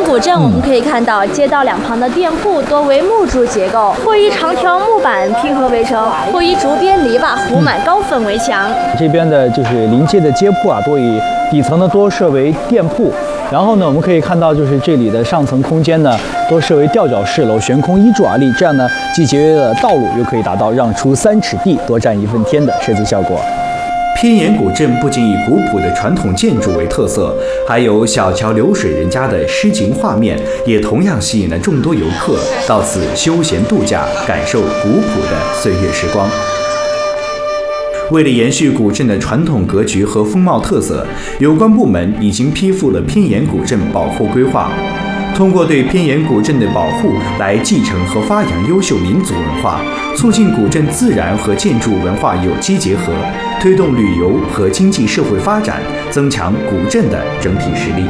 古镇我们可以看到，街道两旁的店铺多为木柱结构，或以长条木板拼合围成，或以竹编篱笆糊满高粉围墙。 这边的就是临街的街铺啊，多以底层呢多设为店铺。然后呢，我们可以看到，就是这里的上层空间呢，多设为吊脚式楼，悬空依柱而立，这样呢，既节约了道路，又可以达到让出3尺地，多占1分天的设计效果。 偏岩古镇不仅以古朴的传统建筑为特色，还有小桥流水人家的诗情画面，也同样吸引了众多游客到此休闲度假，感受古朴的岁月时光。为了延续古镇的传统格局和风貌特色，有关部门已经批复了偏岩古镇保护规划。通过对偏岩古镇的保护来继承和发扬优秀民族文化，促进古镇自然和建筑文化有机结合，推动旅游和经济社会发展，增强古镇的整体实力。